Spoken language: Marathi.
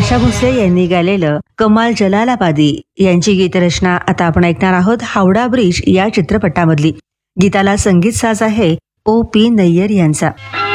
आशा भोसले यांनी गायलेलं कमाल जलालाबादी यांची गीतरचना आता आपण ऐकणार आहोत हावडा ब्रिज या चित्रपटामधली. गीताला संगीत साज आहे ओ पी नय्यर यांचा.